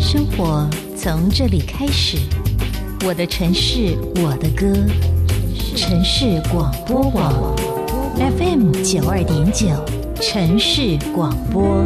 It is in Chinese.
生活从这里开始，我的城市，我的歌，城市广播网 FM 92.9，城市广播。